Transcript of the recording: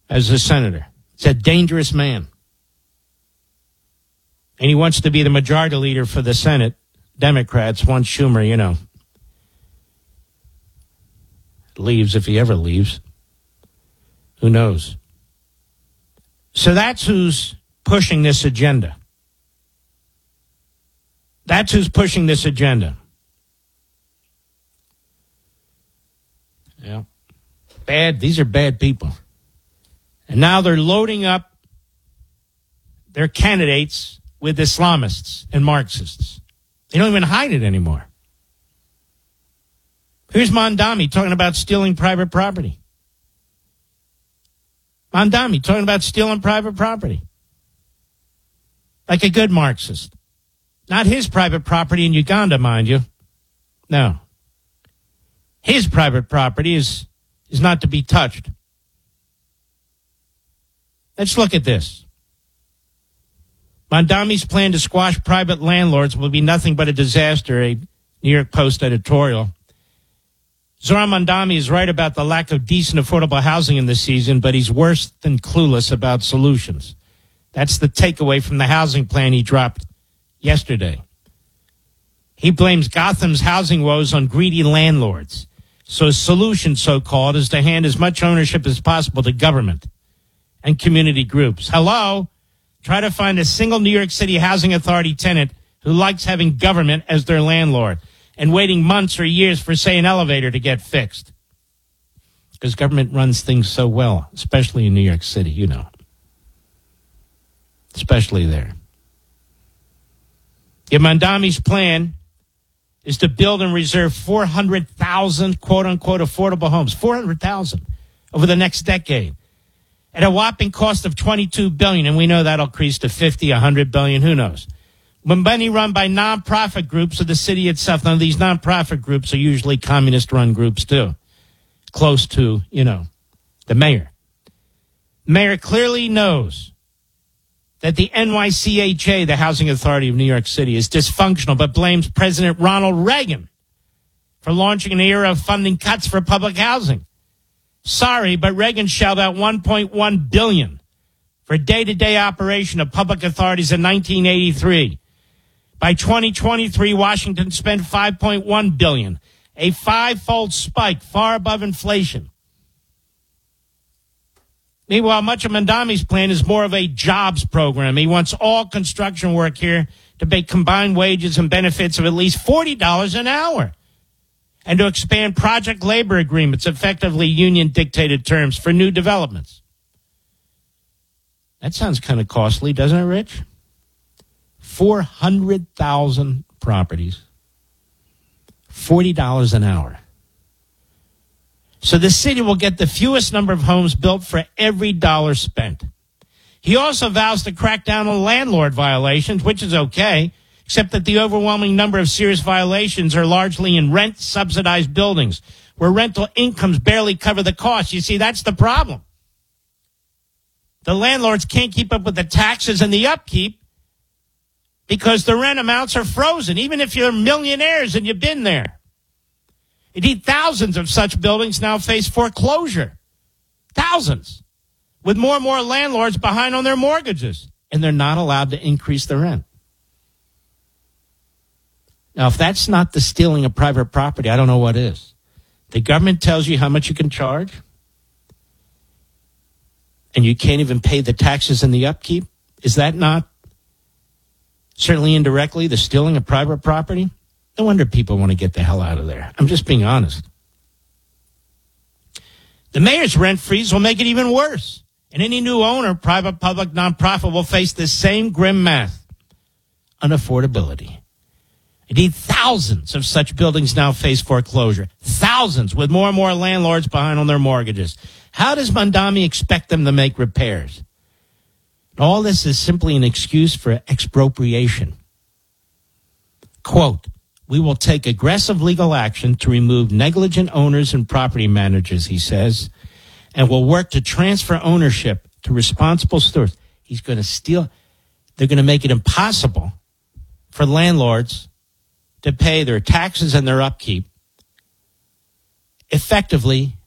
as a senator. He's a dangerous man. And he wants to be the majority leader for the Senate. Democrats want Schumer, leaves if he ever leaves. Who knows? So that's who's pushing this agenda. That's who's pushing this agenda. Yeah. Bad. These are bad people. And now they're loading up their candidates with Islamists and Marxists. They don't even hide it anymore. Here's Mondami talking about stealing private property. Mondami talking about stealing private property. Like a good Marxist. Not his private property in Uganda, mind you. No. His private property is not to be touched. Let's look at this. Mondami's plan to squash private landlords will be nothing but a disaster, a New York Post editorial. Zoran Mondami is right about the lack of decent, affordable housing in this season, but he's worse than clueless about solutions. That's the takeaway from the housing plan he dropped yesterday. He blames Gotham's housing woes on greedy landlords. So his solution, so-called, is to hand as much ownership as possible to government and community groups. Hello? Try to find a single New York City Housing Authority tenant who likes having government as their landlord and waiting months or years for, say, an elevator to get fixed. Because government runs things so well, especially in New York City, Especially there. Yet Mondami's plan is to build and reserve 400,000 quote-unquote affordable homes, 400,000 over the next decade at a whopping cost of $22 billion, and we know that'll increase to 50, $100 billion, who knows. When money run by nonprofit groups of the city itself, now these nonprofit groups are usually communist-run groups too, close to, the mayor. The mayor clearly knows that the NYCHA, the Housing Authority of New York City, is dysfunctional, but blames President Ronald Reagan for launching an era of funding cuts for public housing. Sorry, but Reagan shelled out $1.1 billion for day-to-day operation of public authorities in 1983. By 2023, Washington spent $5.1 billion, a five-fold spike far above inflation. Meanwhile, much of Mondami's plan is more of a jobs program. He wants all construction work here to pay combined wages and benefits of at least $40 an hour and to expand project labor agreements, effectively union-dictated terms, for new developments. That sounds kind of costly, doesn't it, Rich? 400,000 properties, $40 an hour. So the city will get the fewest number of homes built for every dollar spent. He also vows to crack down on landlord violations, which is okay, except that the overwhelming number of serious violations are largely in rent-subsidized buildings, where rental incomes barely cover the cost. You see, that's the problem. The landlords can't keep up with the taxes and the upkeep because the rent amounts are frozen, even if you're millionaires and you've been there. Indeed, thousands of such buildings now face foreclosure. Thousands. With more and more landlords behind on their mortgages. And they're not allowed to increase the rent. Now, if that's not the stealing of private property, I don't know what is. The government tells you how much you can charge. And you can't even pay the taxes and the upkeep. Is that not, certainly indirectly, the stealing of private property? No wonder people want to get the hell out of there. I'm just being honest. The mayor's rent freeze will make it even worse. And any new owner, private, public, nonprofit, will face the same grim math. Unaffordability. Indeed, thousands of such buildings now face foreclosure. Thousands, with more and more landlords behind on their mortgages. How does Mondami expect them to make repairs? All this is simply an excuse for expropriation. Quote, "We will take aggressive legal action to remove negligent owners and property managers," he says, "and will work to transfer ownership to responsible stewards." He's going to steal. They're going to make it impossible for landlords to pay their taxes and their upkeep. Effectively,